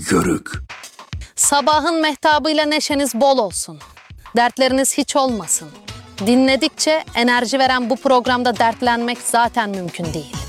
Yörük. Sabahın mehtabıyla neşeniz bol olsun. Dertleriniz hiç olmasın. Dinledikçe enerji veren bu programda dertlenmek zaten mümkün değil.